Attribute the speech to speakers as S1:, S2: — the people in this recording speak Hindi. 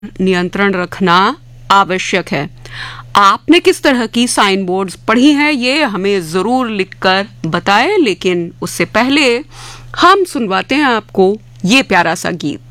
S1: नियंत्रण रखना आवश्यक है। आपने किस तरह की साइन बोर्ड्स पढ़ी हैं ये हमें जरूर लिखकर बताएं, लेकिन उससे पहले हम सुनवाते हैं आपको ये प्यारा सा गीत।